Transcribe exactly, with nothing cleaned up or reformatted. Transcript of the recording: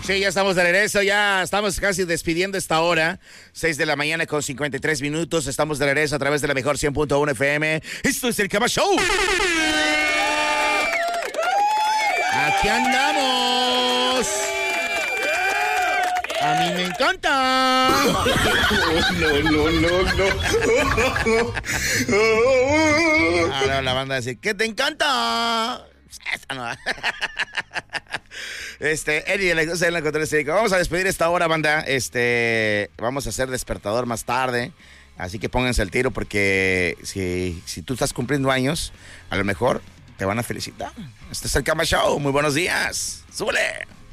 Sí, ya estamos de regreso, ya estamos casi despidiendo esta hora. seis de la mañana con cincuenta y tres minutos. Estamos de regreso a través de la mejor cien punto uno F M. Esto es el Cama Show. Aquí andamos. A mí me encanta. No, no, no, no. Ahora la banda dice, ¿qué te encanta? Esta no. Este, Eddie, la cosa en la control estética. Vamos a despedir esta hora, banda. Este, vamos a hacer despertador más tarde. Así que pónganse al tiro porque si, si tú estás cumpliendo años, a lo mejor te van a felicitar. Este es el Cama Show. Muy buenos días. ¡Súbele!